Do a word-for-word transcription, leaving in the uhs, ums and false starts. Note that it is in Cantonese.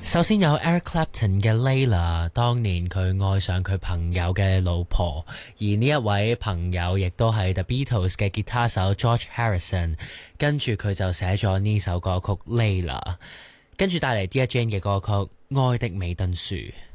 首先有 Eric Clapton 嘅 Layla， 當年佢愛上佢朋友嘅老婆，而呢一位朋友亦都係 The Beatles 嘅吉他手 George Harrison， 跟住佢就寫咗呢首歌曲 Layla， 跟住帶嚟 Dear Jane 嘅歌曲《愛的美敦樹》。